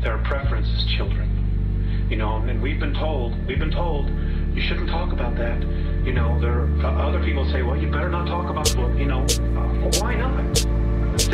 their preference as children. You know, and we've been told, you shouldn't talk about that. You know, there are other people say, well, you better not talk about, well, you know,